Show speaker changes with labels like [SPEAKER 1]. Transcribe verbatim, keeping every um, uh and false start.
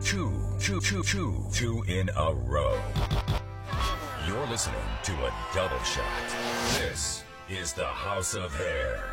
[SPEAKER 1] two, two, two, two, two in a row. You're listening to a double shot. This is the House of Hair.